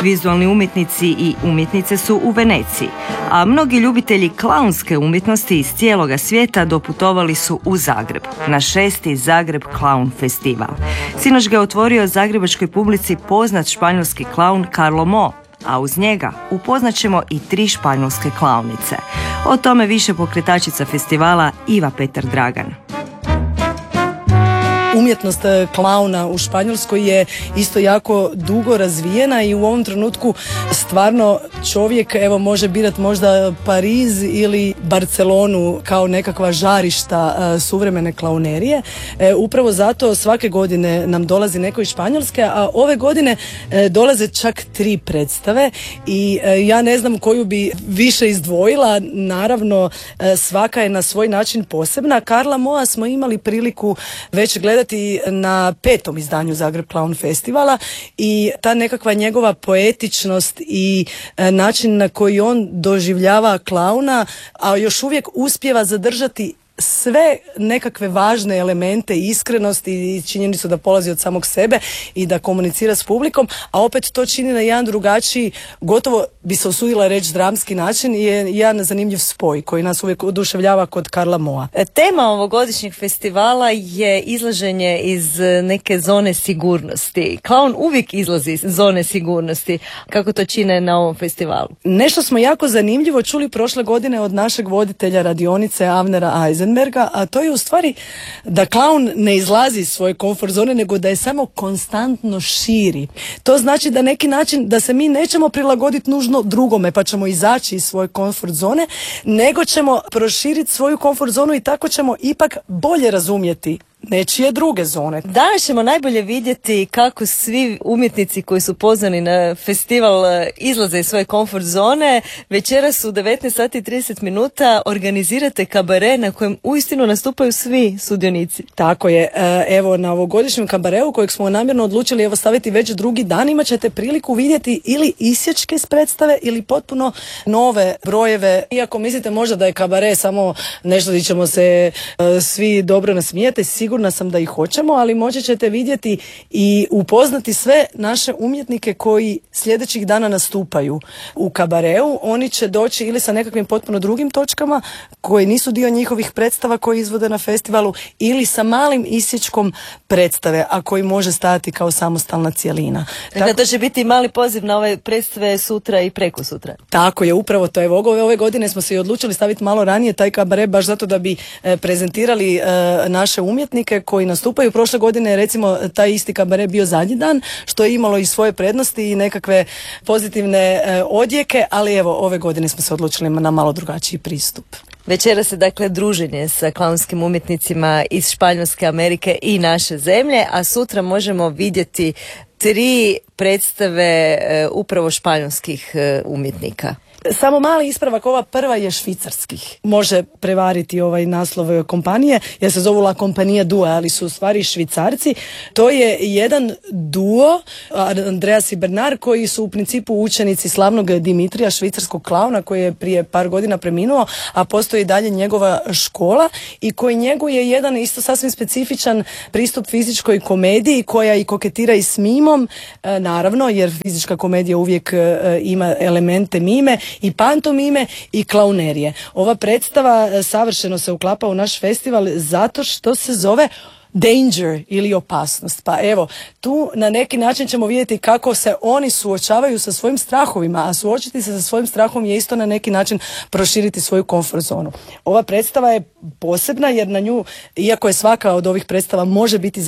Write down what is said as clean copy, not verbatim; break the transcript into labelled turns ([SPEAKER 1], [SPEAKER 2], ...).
[SPEAKER 1] Vizualni umjetnici i umjetnice su u Veneciji, a mnogi ljubitelji klaunske umjetnosti iz cijeloga svijeta doputovali su u Zagreb, na 6. Zagreb Klaun festival. Sinoć ga je otvorio zagrebačkoj publici poznat španjolski klaun Carlo Mo, a uz njega upoznat ćemo i 3 španjolske klaunice. O tome više pokretačica festivala Iva Petar Dragan.
[SPEAKER 2] Umjetnost klauna u Španjolskoj je isto jako dugo razvijena i u ovom trenutku stvarno čovjek može birati možda Pariz ili Barcelonu kao nekakva žarišta suvremene klaunerije. Upravo zato svake godine nam dolazi neko iz Španjolske, a ove godine dolaze čak 3 predstave i ja ne znam koju bi više izdvojila. Naravno, svaka je na svoj način posebna. Carla Moa smo imali priliku već gledati na 5. izdanju Zagreb Klaun festivala i ta nekakva njegova poetičnost i način na koji on doživljava klauna, a još uvijek uspijeva zadržati sve nekakve važne elemente iskrenosti i činjenicu da polazi od samog sebe i da komunicira s publikom, a opet to čini na jedan drugačiji, gotovo bi se usudila reći dramski način, je jedan zanimljiv spoj koji nas uvijek oduševljava kod Carla Moa.
[SPEAKER 3] Tema ovogodišnjeg festivala je izlaženje iz neke zone sigurnosti. Klaun uvijek izlazi iz zone sigurnosti. Kako to čine na ovom festivalu?
[SPEAKER 2] Nešto smo jako zanimljivo čuli prošle godine od našeg voditelja radionice Avnera Eisenberga, a to je u stvari da klaun ne izlazi iz svoje komfort zone, nego da je samo konstantno širi. To znači da neki način da se mi nećemo prilagoditi nužno drugome pa ćemo izaći iz svoje komfort zone, nego ćemo proširiti svoju komfort zonu i tako ćemo ipak bolje razumjeti nečije druge zone.
[SPEAKER 3] Danas ćemo najbolje vidjeti kako svi umjetnici koji su pozvani na festival izlaze iz svoje komfort zone. Večeras u 19:30 organizirate kabare na kojem uistinu nastupaju svi sudionici.
[SPEAKER 2] Tako je. Evo, na ovogodišnjem kabareu kojeg smo namjerno odlučili staviti već drugi dan, imat ćete priliku vidjeti ili isječke s predstave ili potpuno nove brojeve. Iako mislite možda da je kabare samo nešto gdje ćemo se svi dobro nasmijati, sigurna sam da ih hoćemo, ali moći ćete vidjeti i upoznati sve naše umjetnike koji sljedećih dana nastupaju u kabareu. Oni će doći ili sa nekakvim potpuno drugim točkama koji nisu dio njihovih predstava koji izvode na festivalu, ili sa malim isječkom predstave, a koji može stajati kao samostalna cjelina.
[SPEAKER 3] Dakle, to će biti mali poziv na ove predstave sutra i prekosutra.
[SPEAKER 2] Tako je, upravo to. Evo, ove godine smo se i odlučili staviti malo ranije taj kabare baš zato da bi prezentirali naše umjetnike koji nastupaju. Prošle godine recimo taj isti kabare bio zadnji dan, što je imalo i svoje prednosti i nekakve pozitivne odjeke, ali evo ove godine smo se odlučili na malo drugačiji pristup.
[SPEAKER 3] Večera se dakle druženje sa klaunskim umjetnicima iz Španjolske, Amerike i naše zemlje, a sutra možemo vidjeti 3 predstave upravo španjolskih umjetnika.
[SPEAKER 2] Samo mali ispravak, ova prva je švicarskih. Može prevariti ovaj naslov kompanije, jer se zovu La Compagnia Duo, ali su u stvari Švicarci. To je jedan duo, Andreas i Bernard, koji su u principu učenici slavnog Dimitrija, švicarskog klauna, koji je prije par godina preminuo, a postoji dalje njegova škola i koji njeguje jedan isto sasvim specifičan pristup fizičkoj komediji, koja i koketira i s mimom, naravno, jer fizička komedija uvijek ima elemente mime i pantomime i klaunerije. Ova predstava savršeno se uklapa u naš festival zato što se zove danger ili opasnost. Pa evo, tu na neki način ćemo vidjeti kako se oni suočavaju sa svojim strahovima, a suočiti se sa svojim strahom je isto na neki način proširiti svoju komfort zonu. Ova predstava je posebna jer na nju, iako je svaka od ovih predstava može biti